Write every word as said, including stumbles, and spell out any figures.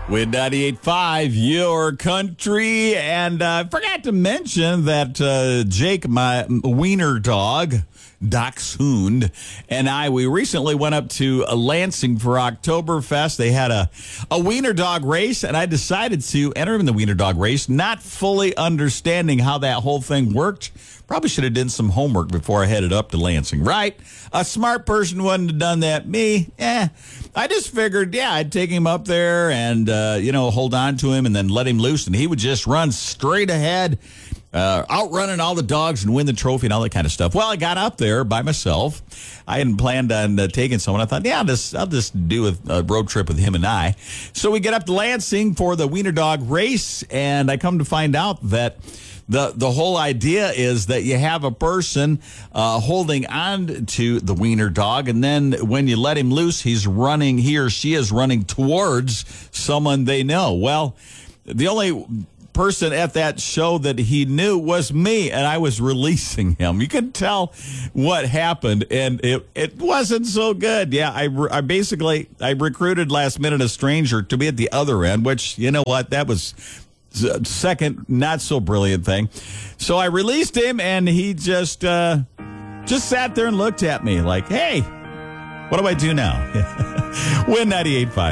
With ninety-eight point five, your country. And I uh, forgot to mention that uh, Jake, my wiener dog, Dachshund, and I, we recently went up to Lansing for Oktoberfest. They had a, a wiener dog race, and I decided to enter in the wiener dog race, not fully understanding how that whole thing worked. Probably should have done some homework before I headed up to Lansing, right? A smart person wouldn't have done that. Me, eh. I just figured, yeah, I'd take him up there and, uh, you know, hold on to him and then let him loose, and he would just run straight ahead, uh, outrunning all the dogs and win the trophy and all that kind of stuff. Well, I got up there by myself. I hadn't planned on uh, taking someone. I thought, yeah, I'll just, I'll just do a, a road trip with him and I. So we get up to Lansing for the wiener dog race, and I come to find out that The the whole idea is that you have a person uh, holding on to the wiener dog, and then when you let him loose, he's running, he or she is running towards someone they know. Well, the only person at that show that he knew was me, and I was releasing him. You could tell what happened, and it, it wasn't so good. Yeah, I, I basically, I recruited last minute a stranger to be at the other end, which, you know what, that was second not so brilliant thing. So I released him, and he just uh just sat there and looked at me like, hey, what do I do now? Win ninety-eight point five.